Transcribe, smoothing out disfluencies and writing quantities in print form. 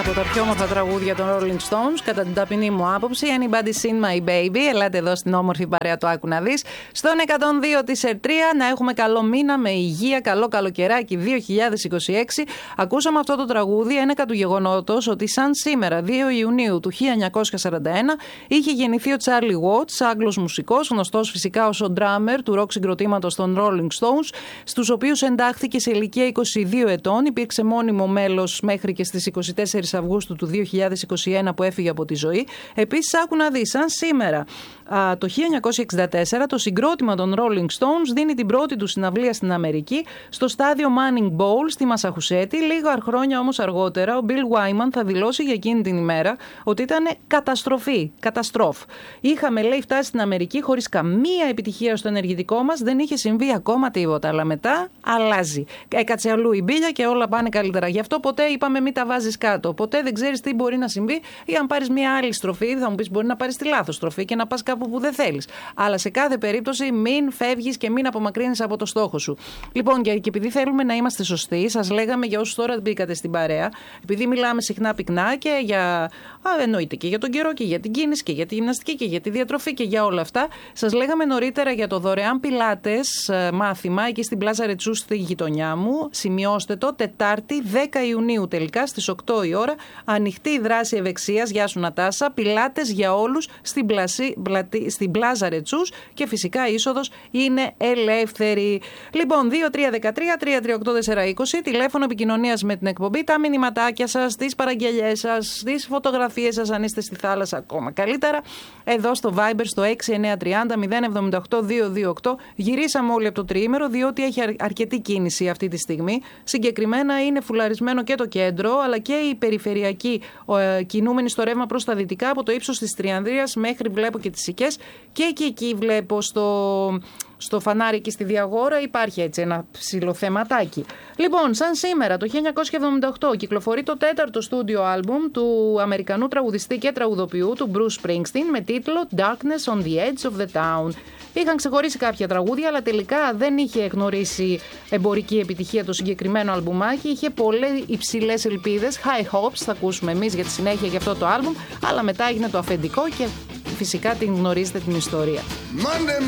από τα πιο όμορφα τραγούδια των Rolling Stones, κατά την ταπεινή μου άποψη. Anybody seen my baby? Ελάτε εδώ στην όμορφη παρέα, το άκου να δεις. Στον 102 της ΕΡΤΡΙΑ, να έχουμε καλό μήνα με υγεία, καλό καλοκαιράκι 2026. Ακούσαμε αυτό το τραγούδι ένεκα του γεγονότος ότι σαν σήμερα, 2 Ιουνίου του 1941, είχε γεννηθεί ο Charlie Watts, Άγγλος μουσικός, γνωστός φυσικά ως ο drummer του rock συγκροτήματος των Rolling Stones, στους οποίους εντάχθηκε σε ηλικία 22 ετών, υπήρξε μόνιμο μέλος μέχρι και στις 24 Αυγούστου του 2021 που έφυγε από τη ζωή. Επίσης, άκου να δεις, σαν σήμερα, το 1964, το συγκρότημα των Rolling Stones δίνει την πρώτη του συναυλία στην Αμερική, στο στάδιο Manning Bowl στη Μασαχουσέτη. Λίγα χρόνια όμως αργότερα, ο Bill Wyman θα δηλώσει για εκείνη την ημέρα ότι ήταν καταστροφή. Είχαμε, λέει, φτάσει στην Αμερική χωρίς καμία επιτυχία στο ενεργητικό μας, δεν είχε συμβεί ακόμα τίποτα. Αλλά μετά αλλάζει. Έκατσε αλλού η μπίλια και όλα πάνε καλύτερα. Γι' αυτό ποτέ είπαμε μην τα βάζεις κάτω. Ποτέ δεν ξέρεις τι μπορεί να συμβεί, ή αν πάρεις μια άλλη στροφή, θα μου πεις μπορεί να πάρεις τη λάθος στροφή και να πας κάπου που δεν θέλεις. Αλλά σε κάθε περίπτωση μην φεύγεις και μην απομακρύνεις από το στόχο σου. Λοιπόν, και επειδή θέλουμε να είμαστε σωστοί, σας λέγαμε για όσους τώρα μπήκατε στην παρέα, επειδή μιλάμε συχνά πυκνά και για. Εννοείται και για τον καιρό και για την κίνηση και για τη γυμναστική και για τη διατροφή και για όλα αυτά. Σας λέγαμε νωρίτερα για το δωρεάν πιλάτες μάθημα εκεί στην Πλάζα Ρετσού στη γειτονιά μου. Σημειώστε το, Τετάρτη 10 Ιουνίου τελικά στις 8 η ώρα. Ανοιχτή δράση ευεξίας, γεια σου Νατάσα, πιλάτες για όλους στην Πλάζα Ρετσούς και φυσικά η είσοδος είναι ελεύθερη. Λοιπόν, 2313-338-420, τηλέφωνο επικοινωνίας με την εκπομπή, τα μηνυματάκια σας, τις παραγγελιές σας, τις φωτογραφίες σας, αν είστε στη θάλασσα ακόμα καλύτερα, εδώ στο Viber στο 6930-078-228. Γυρίσαμε όλοι από το τριήμερο, διότι έχει αρκετή κίνηση αυτή τη στιγμή. Συγκεκριμένα είναι φουλαρισμένο και το κέντρο, αλλά και η περιφερειακή κινούμενη στο ρεύμα προς τα δυτικά, από το ύψος της Τριανδρίας μέχρι βλέπω και τις Σικές, και εκεί βλέπω στο φανάρι και στη Διαγόρα υπάρχει έτσι ένα ψιλοθεματάκι. Λοιπόν, σαν σήμερα το 1978 κυκλοφορεί το 4ο στούντιο άλμπουμ του Αμερικανού τραγουδιστή και τραγουδοποιού του Bruce Springsteen με τίτλο Darkness on the Edge of the Town. Είχαν ξεχωρίσει κάποια τραγούδια, αλλά τελικά δεν είχε γνωρίσει εμπορική επιτυχία το συγκεκριμένο αλμπουμάκι. Είχε πολλές υψηλές ελπίδες, high hopes, θα ακούσουμε εμείς για τη συνέχεια για αυτό το άλμπουμ, αλλά μετά έγινε το αφεντικό και φυσικά την γνωρίζετε την ιστορία.